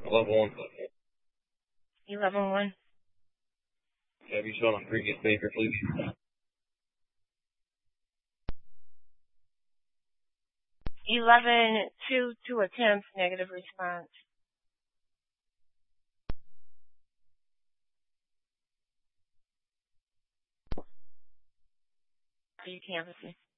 Level 1. 11-1. Have you shown on previous paper, please? 11-2 to attempt, negative response. You canvassing.